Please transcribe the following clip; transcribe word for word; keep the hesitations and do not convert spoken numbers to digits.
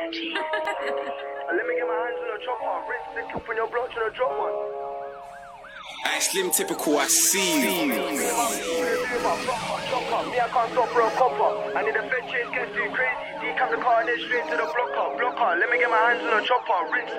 Let me get my hands on a chopper. Rinse the clip on your block to the drop one. I slim typical, I see you. Me, I can't stop for a copper. I need a fed chase, gets too crazy. Decam the car, then straight to the blocker. Blocker, let me get my hands on a chopper. Rinse